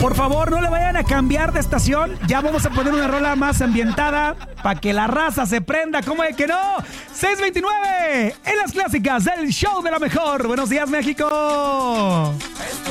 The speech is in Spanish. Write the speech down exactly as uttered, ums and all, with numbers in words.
Por favor, no le vayan a cambiar de estación. Ya vamos a poner una rola más ambientada para que la raza se prenda. ¿Cómo es que no? seis veintinueve en las clásicas del show de la mejor. Buenos días, México.